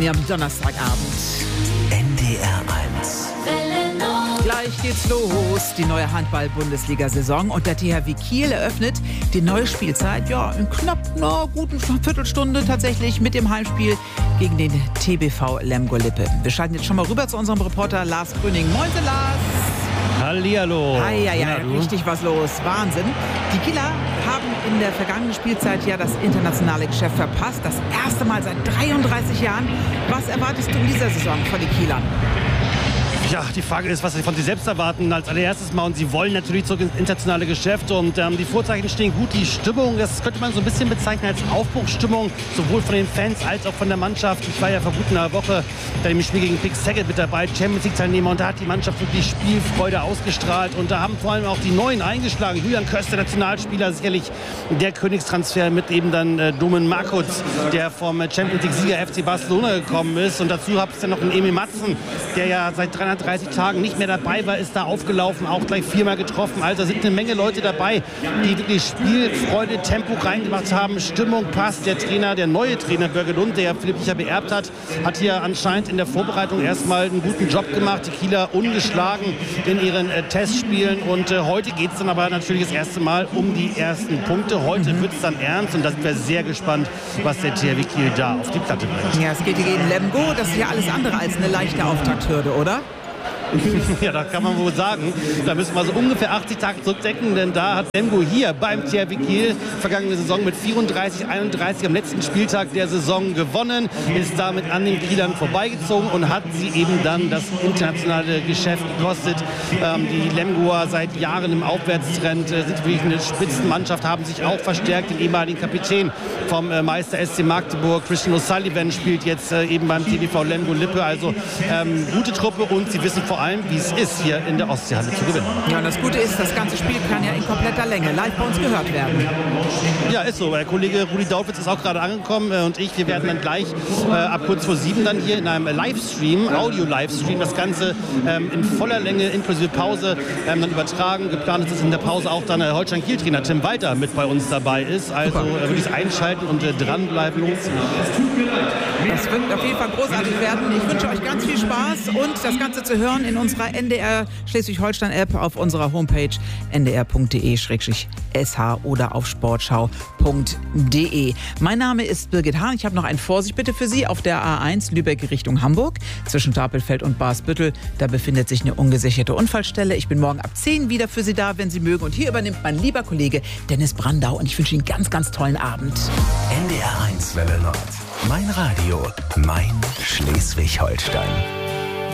an Ihrem Donnerstagabend. NDR 1. Gleich geht's los, die neue Handball-Bundesliga-Saison, und der THW Kiel eröffnet die neue Spielzeit, in knapp einer guten Viertelstunde tatsächlich mit dem Heimspiel gegen den TBV Lemgo-Lippe. Wir schalten jetzt schon mal rüber zu unserem Reporter Lars Gröning. Moin, Lars! Hallihallo! Richtig was los, Wahnsinn. Die Kieler haben in der vergangenen Spielzeit ja das internationale Geschäft verpasst, das erste Mal seit 33 Jahren. Was erwartest du in dieser Saison von den Kielern? Ja, die Frage ist, was sie von sich selbst erwarten als allererstes mal. Und sie wollen natürlich zurück ins internationale Geschäft. Und die Vorzeichen stehen gut. Die Stimmung, das könnte man so ein bisschen bezeichnen als Aufbruchsstimmung, sowohl von den Fans als auch von der Mannschaft. Ich war ja vor gut einer Woche bei dem Spiel gegen Pick Saget mit dabei, Champions League-Teilnehmer. Und da hat die Mannschaft wirklich Spielfreude ausgestrahlt. Und da haben vor allem auch die Neuen eingeschlagen. Julian Köster, Nationalspieler, sicherlich der Königstransfer mit eben dann Domen Markuc, der vom Champions League-Sieger FC Barcelona gekommen ist. Und dazu habt ihr noch einen Emil Matzen, der ja seit 330 Tagen nicht mehr dabei war, ist da aufgelaufen, auch gleich 4-mal getroffen. Also sind eine Menge Leute dabei, die wirklich Spielfreude, Tempo reingemacht haben. Stimmung passt. Der Trainer, der neue Trainer Börge Lund, der Philipp Licher beerbt hat hier anscheinend in der Vorbereitung erstmal einen guten Job gemacht. Die Kieler ungeschlagen in ihren Testspielen. Und heute geht es dann aber natürlich das erste Mal um die ersten Punkte. Heute wird es dann ernst und da sind wir sehr gespannt, was der THW Kiel da auf die Platte bringt. Ja, es geht gegen Lemgo. Das ist ja alles andere als eine leichte Auftakthürde, oder? Ja, das kann man wohl sagen. Da müssen wir so ungefähr 80 Tage zurückdecken, denn da hat Lemgo hier beim THW Kiel vergangene Saison mit 34-31 am letzten Spieltag der Saison gewonnen, ist damit an den Kielern vorbeigezogen und hat sie eben dann das internationale Geschäft gekostet. Die Lemgoer seit Jahren im Aufwärtstrend, sind wirklich eine Spitzenmannschaft, haben sich auch verstärkt. Den ehemaligen Kapitän vom Meister SC Magdeburg, Christian O'Sullivan, spielt jetzt eben beim TBV Lemgo-Lippe. Also gute Truppe und sie wissen vor allem, wie es ist, hier in der Ostseehalle zu gewinnen. Ja, und das Gute ist, das ganze Spiel kann ja in kompletter Länge live bei uns gehört werden. Ja, ist so. Der Kollege Rudi Dautwitz ist auch gerade angekommen und wir werden dann gleich ab kurz vor 7 dann hier in einem Livestream, Audio-Livestream, das Ganze in voller Länge inklusive Pause dann übertragen. Geplant ist, dass in der Pause auch dann der Holstein-Kiel-Trainer Tim Walter mit bei uns dabei ist. Also würde ich einschalten und dranbleiben. Das wird auf jeden Fall großartig werden. Ich wünsche euch ganz viel Spaß und das Ganze zu hören in unserer NDR Schleswig-Holstein-App, auf unserer Homepage ndr.de/sh oder auf sportschau.de. Mein Name ist Birgit Hahn. Ich habe noch ein Vorsicht bitte für Sie auf der A1 Lübeck Richtung Hamburg zwischen Stapelfeld und Barsbüttel. Da befindet sich eine ungesicherte Unfallstelle. Ich bin morgen ab 10 wieder für Sie da, wenn Sie mögen. Und hier übernimmt mein lieber Kollege Dennis Brandau und ich wünsche Ihnen einen ganz, ganz tollen Abend. NDR 1 Welle Nord. Mein Radio, mein Schleswig-Holstein.